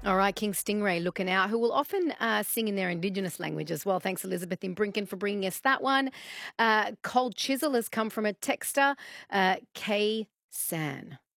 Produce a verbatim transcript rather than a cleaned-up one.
All right, King Stingray looking out, who will often uh, sing in their Indigenous language as well. Thanks, Elizabeth in Brinken, for bringing us that one. Uh, Cold Chisel has come from a texter, uh, K. San.